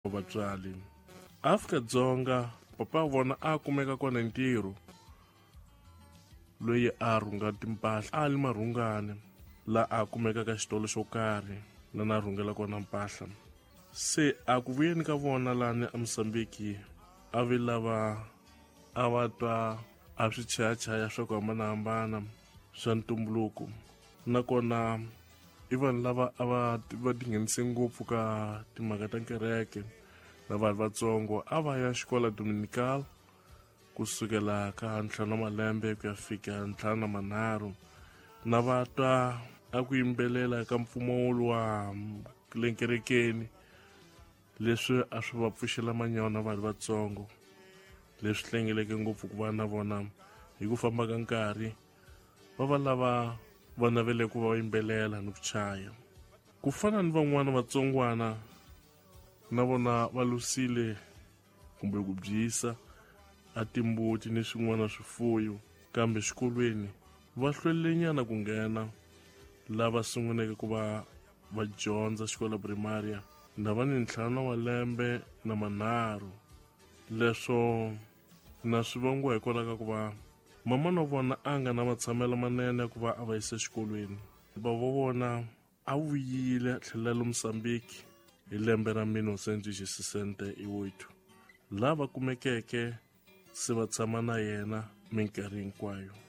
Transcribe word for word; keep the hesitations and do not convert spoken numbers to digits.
vatswari. Afrika-Dzonga papa vona a kumeka kona ntirho loyi a rhunga timpahla a li marhungane la a kumeka ka xitolo xo karhi la na rhungela kona mpahla. Se a ku vuyeni ka vona lani a Mozambique a vi lava a va twa a swichayachaya swa ku hambanahambana swa ntumbuluko, nakona i vanhu lava a va va tinghenise ngopfu ka timhaka ta kereke na vanhu vatsongo. A va ya xikola Dominical kusukela ka ntlhanu wa malembe ku ya fika ntlhanu na manharhu, na va twa a ku yimbelela ka mpfumo wa le kerekeni, leswi a swi va pfuxela manyana vanhu vatsongo, leswi hlengeleke ngopfu ku va na vona hi ku famba ka nkarhi va va lava va navele ku va yimbelela ni ku chaya. Ku fana ni van'wana vatsongwana na vona va lusile kumbe ku byisa a timbuti ni swin'wana swifuyo, kambe xikolweni va hlwele nyana ku nghena lava sunguleke ku va va dyondza xikola primaria na va ni ntlhanu wa lembe na manharhu. Leswo na swivongo hikwalaho ka ku va mamana wa vona a nga na matshamelo manene ya ku va a va yisa xikolweni. Bava vona a vuyile tlhelela Mozambique hi lembe ra mille neuf cent sesenta-ocho lava kumekeke se va tshama na yena minkarhi hinkwayo.